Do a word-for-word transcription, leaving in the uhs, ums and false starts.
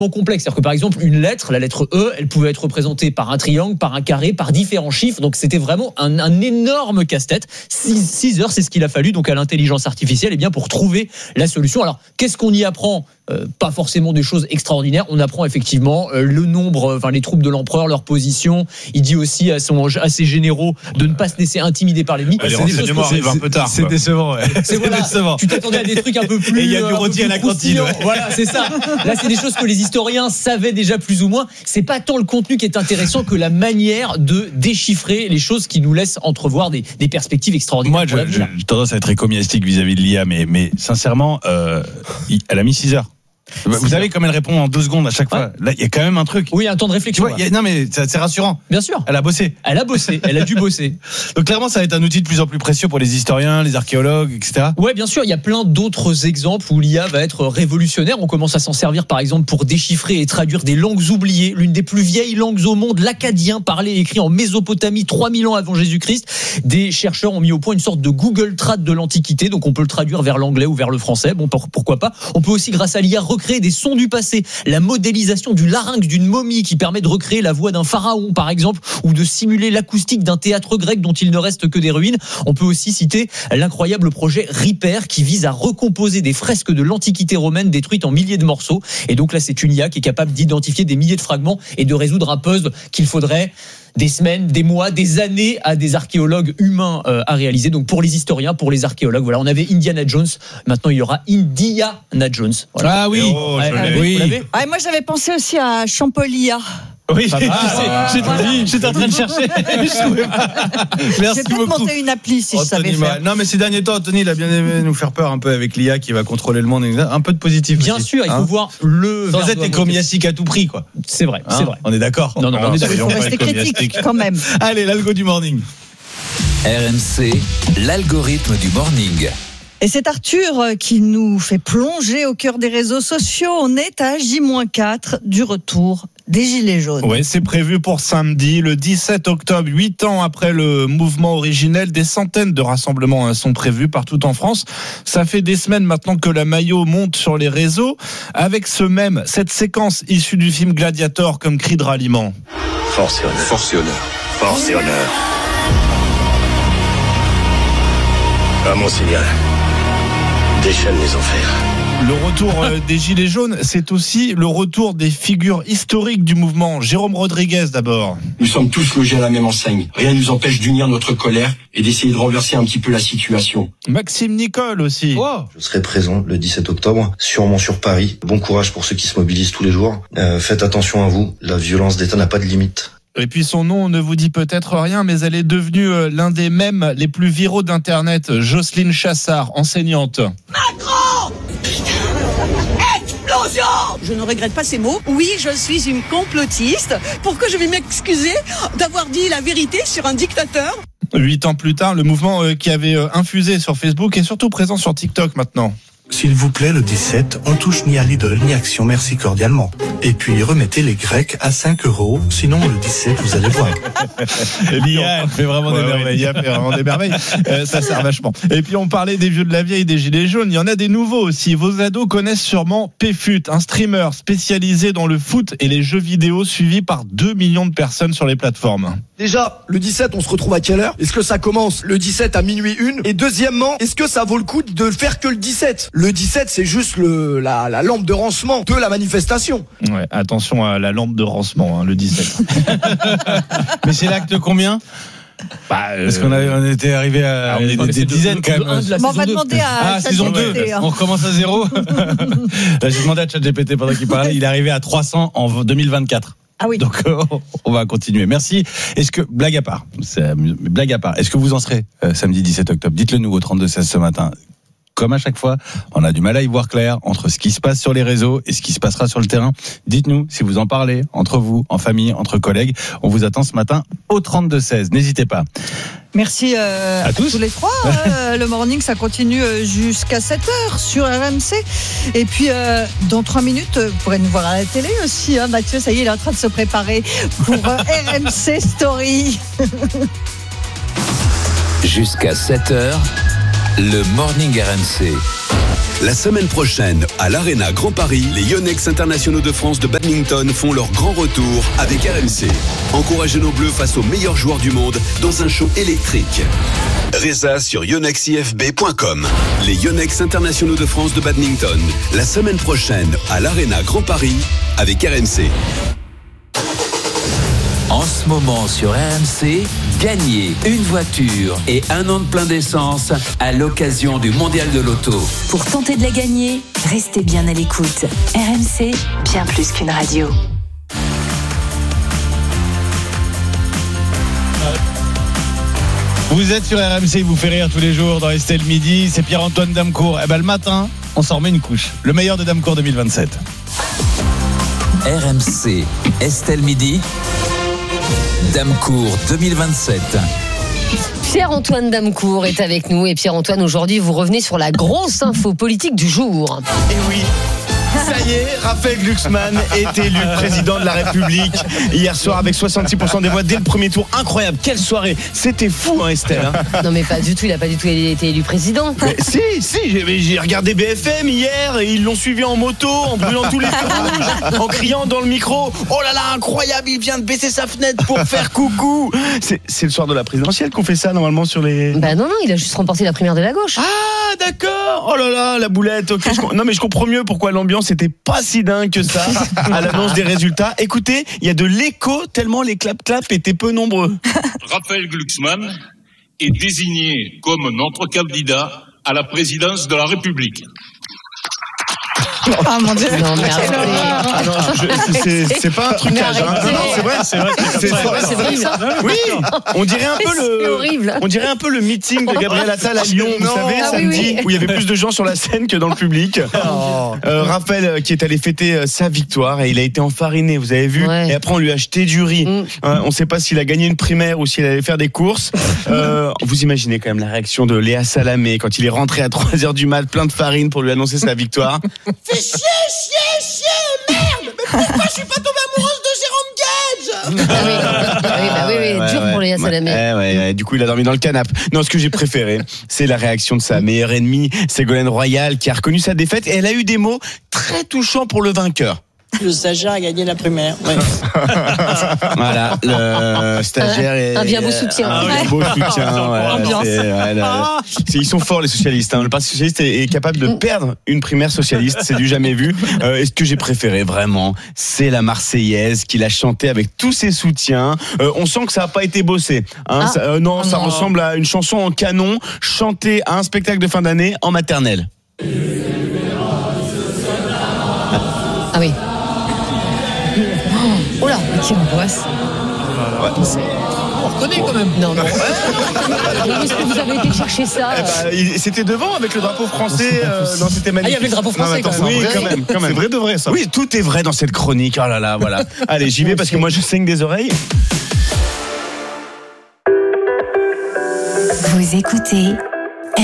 complexe. C'est-à-dire que par exemple, une lettre, la lettre E, elle pouvait être représentée par un triangle, par un carré, par différents chiffres. Donc c'était vraiment un, un énorme casse-tête. Six, six heures, c'est ce qu'il a fallu donc à l'intelligence artificielle, et bien pour trouver la solution. Alors qu'est-ce qu'on y apprend ? Euh, pas forcément des choses extraordinaires. On apprend effectivement euh, le nombre, enfin les troupes de l'empereur, leur position. Il dit aussi à, son, à ses généraux de ne pas se laisser intimider par l'ennemi. Ouais, les renseignements arrivent un peu tard. C'est décevant. Ouais. C'est, voilà, c'est décevant. Tu t'attendais à des trucs un peu plus. Et il y a du rôti à la cantine. Ouais. Voilà, c'est ça. Là, c'est des choses que les historiens savaient déjà plus ou moins. C'est pas tant le contenu qui est intéressant que la manière de déchiffrer les choses qui nous laissent entrevoir des, des perspectives extraordinaires. Moi, je, je, j'ai tendance à être écomiastique vis-à-vis de l'I A, mais, mais sincèrement, euh, elle a mis six heures. Vous savez comme elle répond en deux secondes à chaque fois. Ouais. Là, il y a quand même un truc. Oui, un temps de réflexion. Tu vois, y a, non, mais c'est, c'est rassurant. Bien sûr. Elle a bossé. Elle a bossé. Elle a dû bosser. Donc clairement, ça va être un outil de plus en plus précieux pour les historiens, les archéologues, et cetera. Ouais, bien sûr. Il y a plein d'autres exemples où l'I A va être révolutionnaire. On commence à s'en servir, par exemple, pour déchiffrer et traduire des langues oubliées. L'une des plus vieilles langues au monde, l'acadien, parlé et écrit en Mésopotamie, trois mille ans avant Jésus-Christ. Des chercheurs ont mis au point une sorte de Google Trad de l'Antiquité. Donc on peut le traduire vers l'anglais ou vers le français. Bon, pourquoi pas. On peut aussi, grâce à l'I A, recréer des sons du passé. La modélisation du larynx d'une momie qui permet de recréer la voix d'un pharaon, par exemple, ou de simuler l'acoustique d'un théâtre grec dont il ne reste que des ruines. On peut aussi citer l'incroyable projet Repair qui vise à recomposer des fresques de l'Antiquité romaine détruites en milliers de morceaux. Et donc là, c'est une I A qui est capable d'identifier des milliers de fragments et de résoudre un puzzle qu'il faudrait des semaines, des mois, des années à des archéologues humains euh, à réaliser. Donc pour les historiens, pour les archéologues, voilà, on avait Indiana Jones. Maintenant, il y aura Indiana Jones. Voilà. Ah oui, oh, ouais, ouais, oui. Ah, moi, j'avais pensé aussi à Champolia. Oui, ah, ah, j'étais, voilà. j'étais en train de chercher. Je trouvais pas. Merci J'ai beaucoup. peut-être monté une appli si Anthony, je savais faire. Non, mais ces derniers temps, Anthony, il a bien aimé nous faire peur un peu avec l'I A qui va contrôler le monde. Un peu de positif. Bien aussi. sûr, il faut hein voir le. Sans être écomiastique à tout prix, quoi. C'est vrai, hein c'est vrai. On est d'accord. Non, non, Alors, on est d'accord. Il faut rester critique quand même. Allez, l'algo du morning. R M C, l'algorithme du morning. Et c'est Arthur qui nous fait plonger au cœur des réseaux sociaux. On est à J quatre du retour des Gilets jaunes. Oui, c'est prévu pour samedi, le dix-sept octobre, huit ans après le mouvement originel. Des centaines de rassemblements sont prévus partout en France. Ça fait des semaines maintenant que la maillot monte sur les réseaux, avec ce même, cette séquence issue du film Gladiator comme cri de ralliement. Force et honneur. Force et honneur. Force et honneur. À mon signal, déchaîne les enfers. Le retour des Gilets jaunes, c'est aussi le retour des figures historiques du mouvement. Jérôme Rodriguez d'abord. Nous sommes tous logés à la même enseigne. Rien ne nous empêche d'unir notre colère et d'essayer de renverser un petit peu la situation. Maxime Nicole aussi. Wow. Je serai présent le dix-sept octobre, sûrement sur Paris. Bon courage pour ceux qui se mobilisent tous les jours. Euh, faites attention à vous, la violence d'État n'a pas de limite. Et puis son nom ne vous dit peut-être rien, mais elle est devenue l'un des mèmes les plus viraux d'Internet. Jocelyne Chassard, enseignante. Macron ! Explosion ! Je ne regrette pas ces mots. Oui, je suis une complotiste. Pourquoi je vais m'excuser d'avoir dit la vérité sur un dictateur ? Huit ans plus tard, le mouvement qui avait infusé sur Facebook est surtout présent sur TikTok maintenant. S'il vous plaît, le dix-sept, on touche ni à Lidl ni Action, merci cordialement. Et puis remettez les Grecs à cinq euros, sinon le dix-sept, vous allez voir. L'I A fait vraiment des merveilles. L'I A fait vraiment des merveilles. Euh, ça sert vachement. Et puis on parlait des vieux de la vieille, des gilets jaunes. Il y en a des nouveaux aussi. Vos ados connaissent sûrement P F U T, un streamer spécialisé dans le foot et les jeux vidéo, suivi par deux millions de personnes sur les plateformes. Déjà, le dix-sept, on se retrouve à quelle heure ? Est-ce que ça commence le dix-sept à minuit une ? Et deuxièmement, est-ce que ça vaut le coup de faire que le dix-sept ? Le dix-sept, c'est juste le, la, la lampe de rancement de la manifestation. Ouais, attention à la lampe de rancement, hein, le dix-sept. Mais c'est l'acte combien ? Bah, euh, Parce qu'on a, on était arrivé à on des, des, des dizaines quand même. Bon, on va demander à ah, saison deux. Hein. On recommence à zéro. Là, j'ai demandé à ChatGPT pendant qu'il parlait. Il est arrivé à trois cents en deux mille vingt-quatre. Ah oui. Donc euh, on va continuer. Merci. Est-ce que blague à part, c'est, blague à part, est-ce que vous en serez euh, samedi dix-sept octobre ? Dites-le nous au trente-deux seize ce matin. Comme à chaque fois, on a du mal à y voir clair entre ce qui se passe sur les réseaux et ce qui se passera sur le terrain. Dites-nous si vous en parlez entre vous, en famille, entre collègues. On vous attend ce matin au trente-deux seize. N'hésitez pas. Merci euh, à, à tous. tous les trois. Euh, le morning, ça continue jusqu'à sept heures sur R M C. Et puis, euh, dans trois minutes, vous pourrez nous voir à la télé aussi. Hein. Mathieu, ça y est, il est en train de se préparer pour euh, R M C Story. Jusqu'à sept heures, le morning R M C. La semaine prochaine, à l'Arena Grand Paris, les Yonex internationaux de France de badminton font leur grand retour avec R M C. Encouragez nos Bleus face aux meilleurs joueurs du monde dans un show électrique. Résa sur yonex i f b point com. Les Yonex internationaux de France de badminton, la semaine prochaine, à l'Arena Grand Paris avec R M C. En ce moment sur R M C, gagnez une voiture et un an de plein d'essence à l'occasion du Mondial de l'Auto. Pour tenter de la gagner, restez bien à l'écoute. R M C, bien plus qu'une radio. Vous êtes sur R M C, il vous fait rire tous les jours dans Estelle Midi. C'est Pierre-Antoine Damecourt. Et ben le matin, on s'en remet une couche. Le meilleur de Damecourt deux mille vingt-sept. R M C, Estelle Midi. Damecourt deux mille vingt-sept. Pierre-Antoine Damecourt est avec nous. Et Pierre-Antoine, aujourd'hui, vous revenez sur la grosse info politique du jour. Et oui. Ça y est, Raphaël Glucksmann est élu président de la République hier soir avec soixante-six pour cent des voix dès le premier tour. Incroyable, quelle soirée. C'était fou, hein, Estelle, hein. Non mais pas du tout, il n'a pas du tout été élu président. Mais si, si, j'ai, j'ai regardé B F M hier et ils l'ont suivi en moto, en brûlant tous les feux rouges, en criant dans le micro. Oh là là, incroyable, il vient de baisser sa fenêtre pour faire coucou. C'est, c'est le soir de la présidentielle qu'on fait ça normalement sur les... Bah non, non, il a juste remporté la primaire de la gauche. Ah d'accord. Oh là là, la boulette. Okay, je... Non mais je comprends mieux pourquoi l'ambiance c'était pas si dingue que ça à l'annonce des résultats. Écoutez, il y a de l'écho tellement les clap-clap étaient peu nombreux. Raphaël Glucksmann est désigné comme notre candidat à la présidence de la République. Ah mon Dieu. Non mais arrêtez. Ah non, je, c'est, c'est pas un trucage. Hein. Non, non, c'est vrai, c'est vrai. C'est, c'est vrai, c'est vrai. C'est vrai. Oui, on dirait un peu le. C'est horrible. On dirait un peu le meeting de Gabriel Attal à Lyon, vous savez, ah, samedi, oui, oui. où il y avait plus de gens sur la scène que dans le public. Oh. Euh, Raphaël qui est allé fêter sa victoire et il a été enfariné, vous avez vu. Ouais. Et après on lui a acheté du riz. Mm. Euh, on ne sait pas s'il a gagné une primaire ou s'il allait faire des courses. Euh, vous imaginez quand même la réaction de Léa Salamé quand il est rentré à trois heures du mat, plein de farine pour lui annoncer sa victoire. Fais chier, chier, chier, merde! Mais pourquoi je suis pas tombée amoureuse de Jérôme Gage? Ah oui, oui, bah oui, oui, ouais, dur ouais, pour Léa Salamé. Ouais, ouais, ouais, du coup, il a dormi dans le canapé. Non, ce que j'ai préféré, c'est la réaction de sa meilleure ennemie, Ségolène Royal, qui a reconnu sa défaite et elle a eu des mots très touchants pour le vainqueur. Le stagiaire a gagné la primaire. Ouais. Voilà, le stagiaire est... Un bien beau soutien. Un bien beau soutien. Voilà, c'est, voilà. C'est, ils sont forts les socialistes. Hein. Le Parti socialiste est, est capable de perdre une primaire socialiste. C'est du jamais vu. Euh, et ce que j'ai préféré vraiment, c'est la Marseillaise qu'il a chantée avec tous ses soutiens. Euh, on sent que ça n'a pas été bossé. Hein. Ah. Ça, euh, non, ça non. ressemble à une chanson en canon chantée à un spectacle de fin d'année en maternelle. Ah oui. Oh là, quelle angoisse. Ouais. On reconnaît quand même. Non, non. Est-ce que vous avez été chercher ça? Eh ben, il, c'était devant avec le drapeau français. Euh, non, c'était magnifique. Ah, il y avait le drapeau français. Non, attends, quand même. Oui, quand même, quand même. C'est vrai de vrai ça. Oui, tout est vrai dans cette chronique. Oh là là, voilà. Allez, j'y vais parce que moi je saigne des oreilles. Vous écoutez